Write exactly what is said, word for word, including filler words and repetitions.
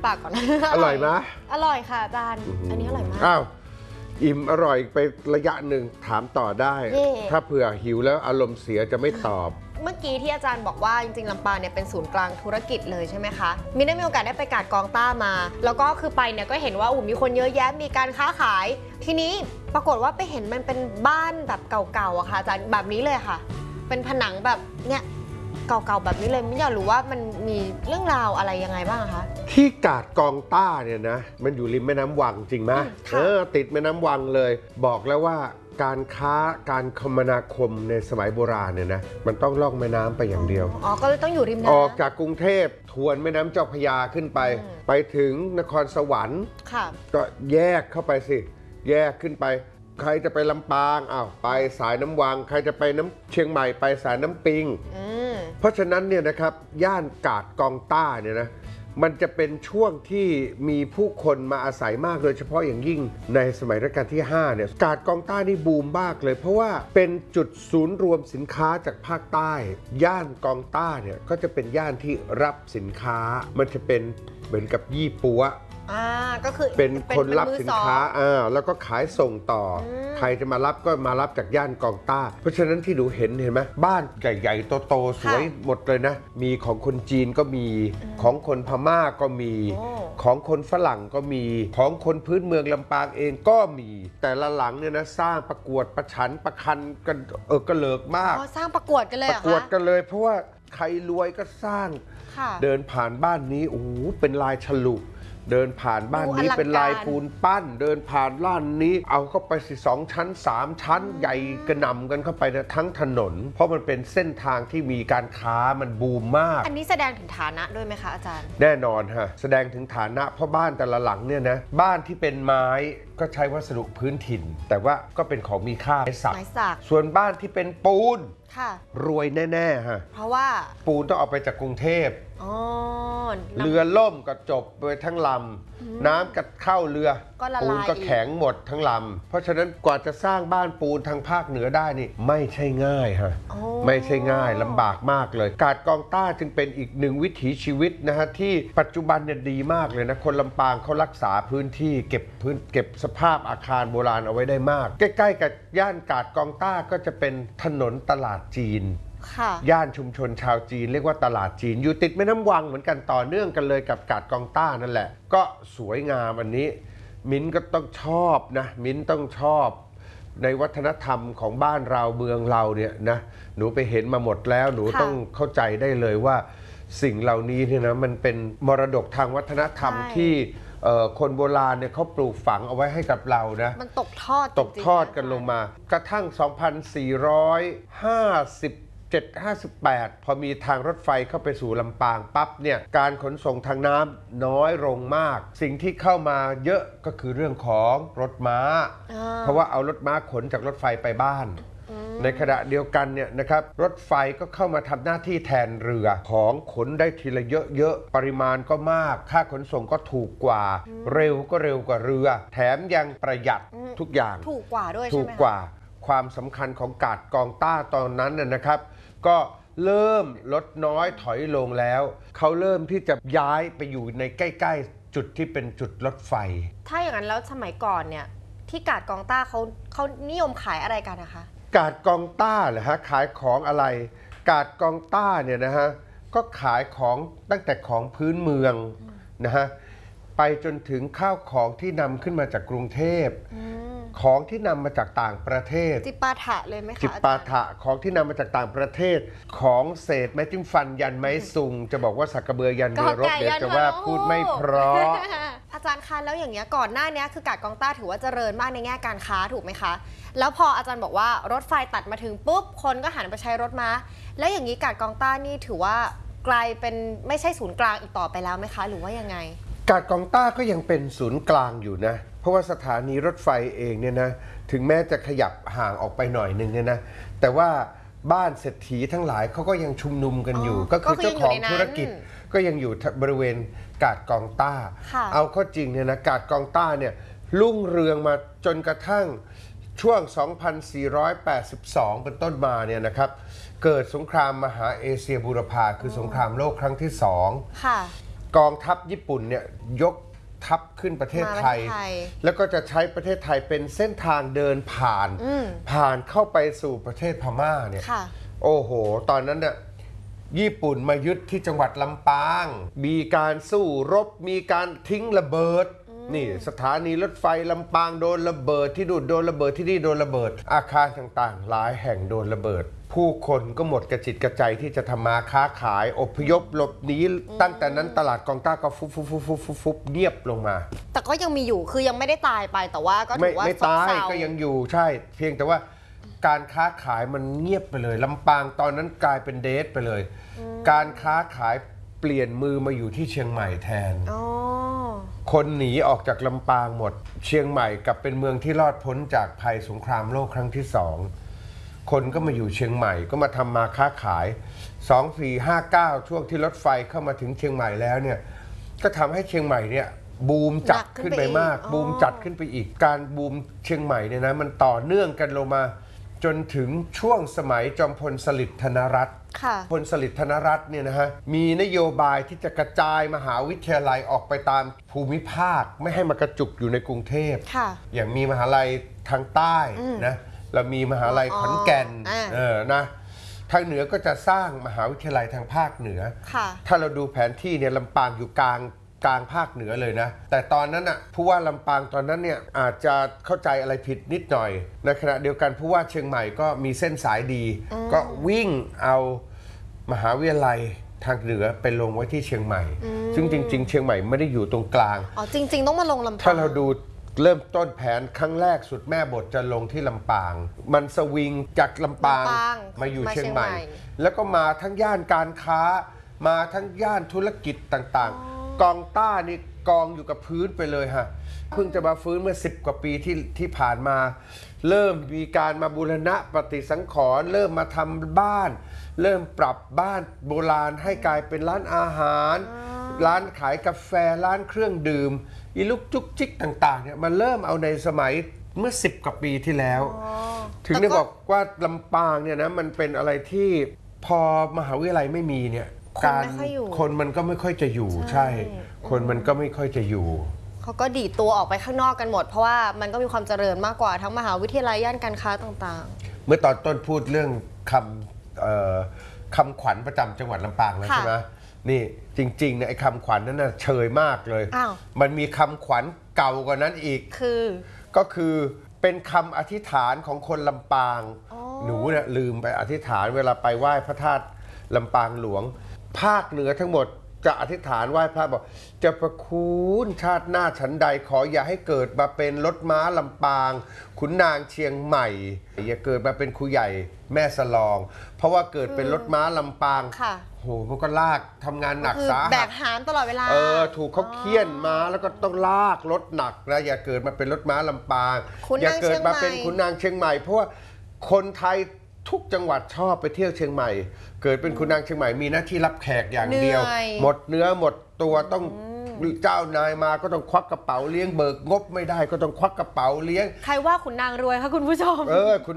ปากก่อนอร่อยไหมอร่อยค่ะอาจารย์อันนี้อร่อยมากอ้าวอิ่มอร่อยไประยะหนึ่งถามต่อได้ถ้าเผื่อหิวแล้วอารมณ์เสียจะไม่ตอบเมื่อกี้ที่อาจารย์บอกว่าจริงๆลำปางเนี่ยเป็นศูนย์กลางธุรกิจเลยใช่ไหมคะมินได้มีโอกาสได้ไปกาดกองต้ามาแล้วก็คือไปเนี่ยก็เห็นว่าอู้มีคนเยอะแยะมีการค้าขายทีนี้ปรากฏว่าไปเห็นมันเป็นบ้านแบบเก่าๆอะค่ะอาจารย์แบบนี้เลยค่ะเป็นผนังแบบเนี่ยเก่าๆแบบนี้เลยไม่อยากรู้ว่ามันมีเรื่องราวอะไรยังไงบ้างคะที่กาดกองต้าเนี่ยนะมันอยู่ริมแม่น้ำวังจริงไหมเออติดแม่น้ำวังเลยบอกแล้วว่าการค้าการคมนาคมในสมัยโบราณเนี่ยนะมันต้องล่องแม่น้ำไปอย่างเดียวอ๋อก็เลยต้องอยู่ริมน้ำออกจากกรุงเทพทวนแม่น้ำเจ้าพระยาขึ้นไปไปถึงนครสวรรค์ก็แยกเข้าไปสิแยกขึ้นไปใครจะไปลำปางอ้าวไปสายน้ำวังใครจะไปน้ำเชียงใหม่ไปสายน้ำปิงเพราะฉะนั้นเนี่ยนะครับย่านกาดกองต้าเนี่ยนะมันจะเป็นช่วงที่มีผู้คนมาอาศัยมากโดยเฉพาะอย่างยิ่งในสมัยรัชกาลที่ห้าเนี่ยกาดกองต้านี่บูมมากเลยเพราะว่าเป็นจุดศูนย์รวมสินค้าจากภาคใต้ย่านกองต้าเนี่ยก็จะเป็นย่านที่รับสินค้ามันจะเป็นเหมือนกับยี่ปัวอ่าก็คือเป็นคนรับสินค้าอ่าแล้วก็ขายส่งต่อใครจะมารับก็มารับจากย่านกองต้าเพราะฉะนั้นที่หนูเห็นเห็นไหมบ้านใหญ่ๆโตๆสวยหมดเลยนะมีของคนจีนก็มีของคนพม่าก็มีของคนฝรั่งก็มีของคนพื้นเมืองลำปางเองก็มีแต่ละหลังเนี่ยนะสร้างประกวดประชันประคันกันเออกระเลิกมากสร้างประกวดกันเลยประกวดกันเลยเพราะว่าใครรวยก็สร้างเดินผ่านบ้านนี้โอ้โหเป็นลายฉลุเดินผ่านบ้านนี้เป็นลายปูนปั้นเดินผ่านร้านนี้เอาเข้าไปสิสองชั้นสามชั้นใหญ่กระหน่ำกันเข้าไปนะทั้งถนนเพราะมันเป็นเส้นทางที่มีการค้ามันบูมมากอันนี้แสดงถึงฐานะด้วยไหมคะอาจารย์แน่นอนฮะแสดงถึงฐานะเพราะบ้านแต่ละหลังเนี่ยนะบ้านที่เป็นไม้ก็ใช้วัสดุพื้นถิ่นแต่ว่าก็เป็นของมีค่าไม้สักส่วนบ้านที่เป็นปูนรวยแน่ๆฮะเพราะว่าปูนต้องเอาไปจากกรุงเทพเรือล่มก็จบไปทั้งลำน้ำกัดเข้าเรือปูนก็แข็งหมดทั้งลำเพราะฉะนั้นกว่าจะสร้างบ้านปูนทางภาคเหนือได้นี่ไม่ใช่ง่ายฮะไม่ใช่ง่ายลำบากมากเลยกาดกองต้าจึงเป็นอีกหนึ่งวิถีชีวิตนะฮะที่ปัจจุบันเนี่ยดีมากเลยนะคนลำปางเขารักษาพื้นที่เก็บพื้นเก็บสภาพอาคารโบราณเอาไว้ได้มากใกล้ๆกับย่านกาดกองต้าก็จะเป็นถนนตลาดจีนย่านชุมชนชาวจีนเรียกว่าตลาดจีนอยู่ติดแม่น้ำวังเหมือนกันต่อเนื่องกันเลยกับกาดกองต้านั่นแหละก็สวยงามอันนี้มิ้นก็ต้องชอบนะมิ้นต้องชอบในวัฒนธรรมของบ้านเราเมืองเราเนี่ยนะหนูไปเห็นมาหมดแล้วหนูต้องเข้าใจได้เลยว่าสิ่งเหล่านี้เนี่ยนะมันเป็นมรดกทางวัฒนธรรมที่คนโบราณเนี่ยเขาปลูกฝังเอาไว้ให้กับเรานะมันตกทอดตกทอดกันลงมากระทั่ง สองพันสี่ร้อยห้าสิบเจ็ด ห้าสิบแปด พอมีทางรถไฟเข้าไปสู่ลำปางปั๊บเนี่ยการขนส่งทางน้ำน้อยลงมากสิ่งที่เข้ามาเยอะก็คือเรื่องของรถม้าเพราะว่าเอารถม้าขนจากรถไฟไปบ้านในขณะเดียวกันเนี่ยนะครับรถไฟก็เข้ามาทำหน้าที่แทนเรือของขนได้ทีละเยอะๆปริมาณก็มากค่าขนส่งก็ถูกกว่าเร็วก็เร็วกว่าเรือแถมยังประหยัดทุกอย่างถูกกว่าด้วยใช่ไหมถูกกว่าความสำคัญของกาดกองต้าตอนนั้นนะครับก็เริ่มลดน้อยถอยลงแล้วเขาเริ่มที่จะย้ายไปอยู่ในใกล้ๆจุดที่เป็นจุดรถไฟถ้าอย่างนั้นแล้วสมัยก่อนเนี่ยที่กาดกองต้าเขาเขานิยมขายอะไรกันนะคะกาดกองต้าเหรอฮะขายของอะไรกาดกองต้าเนี่ยนะฮะก็ขายของตั้งแต่ของพื้นเมืองนะฮะไปจนถึงข้าวของที่นำขึ้นมาจากกรุงเทพของที่นำมาจากต่างประเทศจิปาถะเลยไหมคะจิปาถะของที่นำมาจากต่างประเทศของเศษไม้จิ้มฟันยันไม้ซุงจะบอกว่าสักกระเบือยันเรือรบเดี๋ยวจะว่าพูดไม่เพราะอาจารย์คะแล้วอย่างเงี้ยก่อนหน้านี้คือกาดกองต้าถือว่าเจริญมากในแง่การค้าถูกไหมคะแล้วพออาจารย์บอกว่ารถไฟตัดมาถึงปุ๊บคนก็หันไปใช้รถม้าแล้วอย่างนี้กาดกองต้านี่ถือว่ากลายเป็นไม่ใช่ศูนย์กลางอีกต่อไปแล้วไหมคะหรือว่ายังไงกาดกองต้าก็ยังเป็นศูนย์กลางอยู่นะเพราะว่าสถานีรถไฟเองเนี่ยนะถึงแม้จะขยับห่างออกไปหน่อยนึงเนี่ยนะแต่ว่าบ้านเศรษฐีทั้งหลายเขาก็ยังชุมนุมกันอยู่ก็คือเจ้าของธุรกิจก็ยังอยู่บริเวณกาดกองต้าเอาเข้าจริงเนี่ยนะกาดกองต้าเนี่ยรุ่งเรืองมาจนกระทั่งช่วง สองพันสี่ร้อยแปดสิบสอง เป็นต้นมาเนี่ยนะครับเกิดสงครามมหาเอเชียบูรพาคือสงครามโลกครั้งที่สองกองทัพญี่ปุ่นเนี่ยยกทัพขึ้นประเทศไทย แล้วก็จะใช้ประเทศไทยเป็นเส้นทางเดินผ่านผ่านเข้าไปสู่ประเทศพม่าเนี่ยโอ้โหตอนนั้นเนี่ยญี่ปุ่นมายึดที่จังหวัดลำปางมีการสู้รบมีการทิ้งระเบิดนี่สถานีรถไฟลำปางโดนระเบิดที่ดูดโดนระเบิดที่นี่โดนระเบิดอาคารต่างๆหลายแห่งโดนระเบิดผู้คนก็หมดกระจิตกระใจที่จะทำมาค้าขายอพยพหลบหนีตั้งแต่นั้นตลาดกองต้าก็ฟุบฟุบฟุบฟุบฟุบฟุบเงียบลงมาแต่ก็ยังมีอยู่คือยังไม่ได้ตายไปแต่ว่าก็ถือว่าไม่ตายก็ยังอยู่ใช่เพียงแต่ว่าการค้าขายมันเงียบไปเลยลำปางตอนนั้นกลายเป็นเดทไปเลยการค้าขายเปลี่ยนมือมาอยู่ที่เชียงใหม่แทนคนหนีออกจากลำปางหมดเชียงใหม่กลับเป็นเมืองที่รอดพ้นจากภัยสงครามโลกครั้งที่สองคนก็มาอยู่เชียงใหม่ก็มาทำมาค้าขายสอง สี่ ห้า เก้าช่วงที่รถไฟเข้ามาถึงเชียงใหม่แล้วเนี่ยก็ทำให้เชียงใหม่เนี่ยบูมจัดขึ้นไปมากบูมจัดขึ้นไปอีกการบูมเชียงใหม่เนี่ยนะมันต่อเนื่องกันลงมาจนถึงช่วงสมัยจอมพลสฤษดิ์ธนรัตน์พลสฤษดิ์ธนรัตน์เนี่ยนะฮะมีนโยบายที่จะกระจายมหาวิทยาลัยออกไปตามภูมิภาคไม่ให้มากระจุกอยู่ในกรุงเทพอย่างมีมหาลัยทางใต้นะเรามีมหาลัยขอนแก่นเออนะทางเหนือก็จะสร้างมหาวิทยาลัยทางภาคเหนือถ้าเราดูแผนที่เนี่ยลำปางอยู่กลางกลางภาคเหนือเลยนะแต่ตอนนั้นอ่ะผู้ว่าลำปางตอนนั้นเนี่ยอาจจะเข้าใจอะไรผิดนิดหน่อยในขณะเดียวกันผู้ว่าเชียงใหม่ก็มีเส้นสายดีก็วิ่งเอามหาวิทยาลัยทางเหนือไปลงไว้ที่เชียงใหม่ซึ่งจริงๆเชียงใหม่ไม่ได้อยู่ตรงกลางอ๋อจริงๆต้องมาลงลำปางถ้าเราดูเริ่มต้นแผนครั้งแรกสุดแม่บทจะลงที่ลำปางมันสวิงจากลำปางมาอยู่เชียงใหม่แล้วก็มาทั้งย่านการค้ามาทั้งย่านธุรกิจต่างๆกองต้านี่กองอยู่กับพื้นไปเลยฮะเพิ่งจะมาฟื้นเมื่อสิบกว่าปีที่ที่ผ่านมาเริ่มมีการมาบูรณะปฏิสังขรณ์เริ่มมาทำบ้านเริ่มปรับบ้านโบราณให้กลายเป็นร้านอาหารร้านขายกาแฟร้านเครื่องดื่มอีลุกจุกจิกต่างๆเนี่ยมันเริ่มเอาในสมัยเมื่อสิบกว่าปีที่แล้วถึงได้บอกว่าลำปางเนี่ยนะมันเป็นอะไรที่พอมหาวิทยาลัยไม่มีเนี่ยการคนมันก็ไม่ค่อยจะอยู่ใช่คนมันก็ไม่ค่อยจะอยู่เขาก็ดีดตัวออกไปข้างนอกกันหมดเพราะว่ามันก็มีความเจริญมากกว่าทั้งมหาวิทยาลัยย่านการค้าต่างๆเมื่อตอนต้นพูดเรื่องคำคำขวัญประจำจังหวัดลำปางแล้วใช่ไหมนี่จริงๆเนี่ยไอ้คำขวัญนั้นน่ะเชยมากเลยมันมีคำขวัญเก่ากว่านั้นอีกคือก็คือเป็นคำอธิษฐานของคนลำปางหนูเนี่ยลืมไปอธิษฐานเวลาไปไหว้พระธาตุลำปางหลวงภาคเหนือทั้งหมดจะอธิษฐานไหว้พระบอกจะประคุณชาติหน้าฉันใดขออย่าให้เกิดมาเป็นรถม้าลำปางขุนนางเชียงใหม่อย่าเกิดมาเป็นครูใหญ่แม่สลองเพราะว่าเกิดเป็นรถม้าลำปางโหมันก็ลากทำงานหนักสาหัสแบกหามตลอดเวลาเออถูกเขาเคี่ยนมาแล้วก็ต้องลากรถหนักนะอย่าเกิดมาเป็นรถม้าลำปางอย่าเกิดมาเป็นขุนนางเชียงใหม่เพราะว่าคนไทยทุกจังหวัดชอบไปเที่ยวเชียงใหม่เกิดเป็นขุนนางเชียงใหม่มีหน้าที่รับแขกอย่างเดียวหมดเนื้อหมดตัวต้องเจ้านายมาก็ต้องควักกระเป๋าเลี้ยงเบิกงบไม่ได้ก็ต้องควักกระเป๋าเลี้ยงใครว่าขุนนางรวยคะคุณผู้ชมเออคุณ